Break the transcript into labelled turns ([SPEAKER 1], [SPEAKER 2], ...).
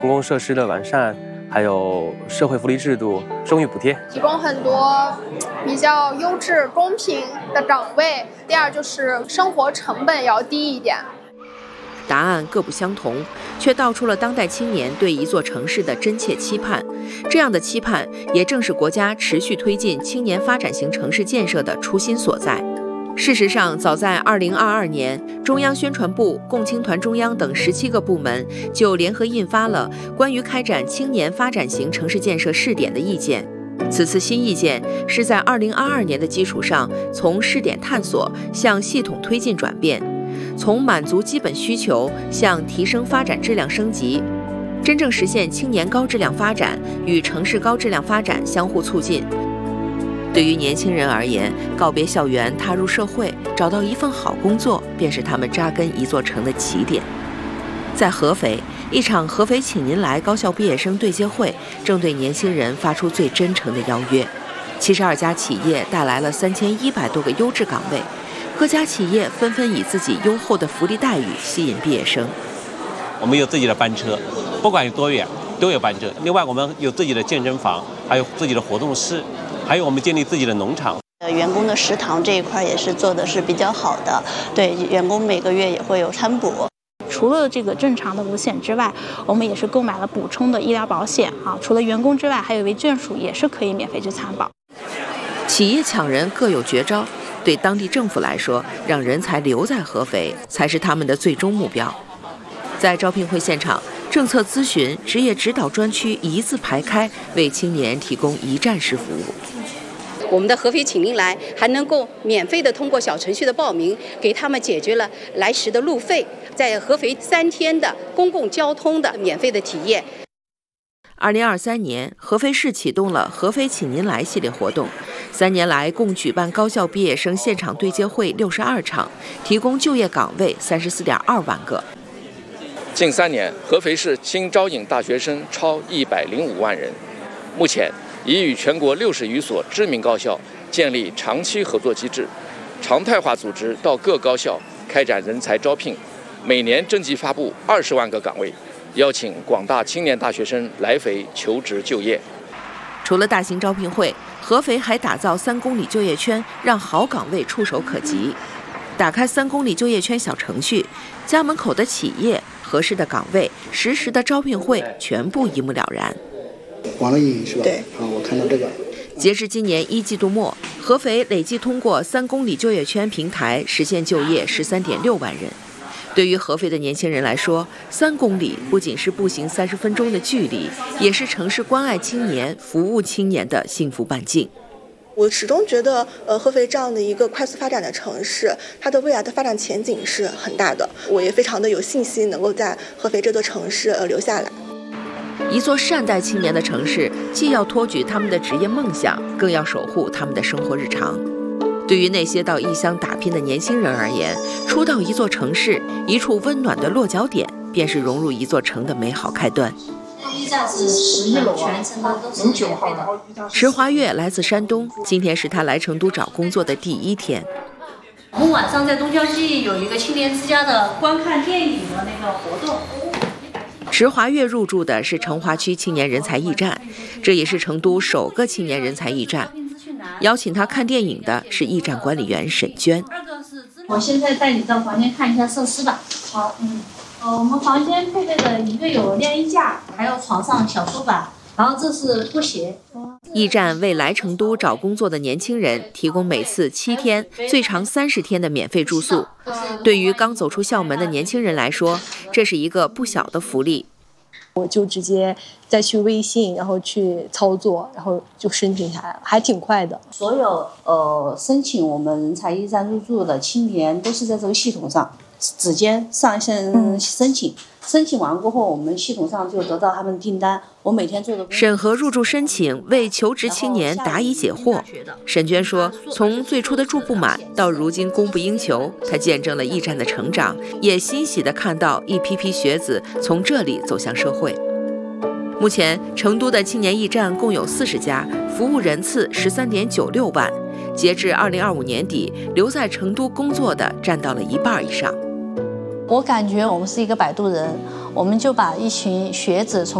[SPEAKER 1] 公共设施的完善，还有社会福利制度、生育补贴，
[SPEAKER 2] 提供很多比较优质、公平的岗位。第二就是生活成本要低一点。
[SPEAKER 3] 答案各不相同，却道出了当代青年对一座城市的真切期盼。这样的期盼，也正是国家持续推进青年发展型城市建设的初心所在。事实上，早在2022年，中央宣传部、共青团中央等17个部门就联合印发了关于开展青年发展型城市建设试点的意见。此次新意见是在2022年的基础上，从试点探索向系统推进转变，从满足基本需求向提升发展质量升级，真正实现青年高质量发展与城市高质量发展相互促进。对于年轻人而言，告别校园，踏入社会，找到一份好工作，便是他们扎根一座城的起点。在合肥，一场合肥请您来高校毕业生对接会正对年轻人发出最真诚的邀约。72家企业带来了3100多个优质岗位，各家企业纷纷以自己优厚的福利待遇吸引毕业生。
[SPEAKER 4] 我们有自己的班车，不管有多远都有班车。另外，我们有自己的健身房，还有自己的活动室，还有我们建立自己的农场。
[SPEAKER 5] 员工的食堂这一块也是做的是比较好的，对员工每个月也会有餐补。
[SPEAKER 6] 除了这个正常的5险之外，我们也是购买了补充的医疗保险啊。除了员工之外，还有一位眷属也是可以免费去参保。
[SPEAKER 3] 企业抢人各有绝招，对当地政府来说，让人才留在合肥才是他们的最终目标。在招聘会现场，政策咨询、职业指导专区一字排开，为青年提供一站式服务。
[SPEAKER 7] 我们的合肥请您来还能够免费的通过小程序的报名，给他们解决了来时的路费，在合肥3天的公共交通的免费的体验。
[SPEAKER 3] 2023年，合肥市启动了合肥请您来系列活动，3年来共举办高校毕业生现场对接会62场，提供就业岗位34.2万个。
[SPEAKER 8] 近3年，合肥市新招引大学生超105万人，目前已与全国60余所知名高校建立长期合作机制，常态化组织到各高校开展人才招聘，每年征集发布20万个岗位，邀请广大青年大学生来肥求职就业。
[SPEAKER 3] 除了大型招聘会，合肥还打造3公里就业圈，让好岗位触手可及。打开3公里就业圈小程序，家门口的企业、合适的岗位、实时的招聘会，全部一目了然。
[SPEAKER 9] 网络运营是吧？
[SPEAKER 5] 对，
[SPEAKER 9] 啊，我看到这个。
[SPEAKER 3] 截至今年1季度末，合肥累计通过3公里就业圈平台实现就业13.6万人。对于合肥的年轻人来说，3公里不仅是步行30分钟的距离，也是城市关爱青年、服务青年的幸福半径。
[SPEAKER 10] 我始终觉得，合肥这样的一个快速发展的城市，它的未来的发展前景是很大的。我也非常的有信心能够在合肥这座城市留下来。
[SPEAKER 3] 一座善待青年的城市，既要托举他们的职业梦想，更要守护他们的生活日常。对于那些到异乡打拼的年轻人而言，初到一座城市，一处温暖的落脚点，便是融入一座城的美好开端。
[SPEAKER 11] 一站是11楼，全程都是免费的。
[SPEAKER 3] 石华月来自山东，今天是他来成都找工作的第1天。
[SPEAKER 11] 我们晚上在东郊记有一个青年之家的观看电影的那个活动。
[SPEAKER 3] 石华月入驻的是成华区青年人才驿站，这也是成都首个青年人才驿站。邀请他看电影的是驿站管理员沈娟。
[SPEAKER 11] 我现在带你到房间看一下设施吧。好，我们房间配备的一个有晾衣架，还有床上小书板，然后这是拖鞋。
[SPEAKER 3] 驿站为来成都找工作的年轻人提供每次7天、最长30天的免费住宿。对于刚走出校门的年轻人来说，这是一个不小的福利。
[SPEAKER 12] 我就直接再去微信，然后去操作，然后就申请下来了，还挺快的。
[SPEAKER 13] 所有申请我们人才驿站入驻的青年都是在这个系统上直接上线申请，申请完过后，我们系统上就得到他们的订单。我每天做的
[SPEAKER 3] 审核入驻申请，为求职青年答疑解惑。沈娟说，从最初的住不满到如今供不应求，她见证了驿站的成长，也欣喜地看到一批批学子从这里走向社会。目前，成都的青年驿站共有40家，服务人次13.96万。截至2025年底，留在成都工作的占到了1半以上。
[SPEAKER 14] 我感觉我们是一个摆渡人，
[SPEAKER 6] 我们就把一群学子从